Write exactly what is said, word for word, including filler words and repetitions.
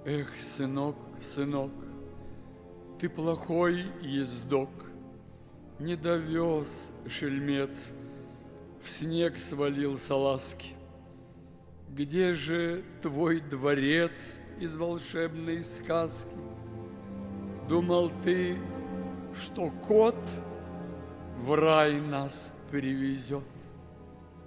Эх, сынок, сынок, ты плохой ездок, не довез, шельмец, в снег свалил салазки. Где же твой дворец из волшебной сказки? Думал ты, что кот в рай нас привезет?